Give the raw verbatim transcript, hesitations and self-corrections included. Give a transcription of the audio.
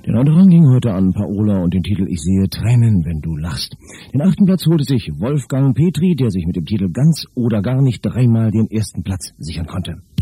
Der neunte Rang ging heute an Paola und den Titel Ich sehe Tränen, wenn du lachst. Den achten Platz holte sich Wolfgang Petri, der sich mit dem Titel Ganz oder gar nicht dreimal den ersten Platz sichern konnte.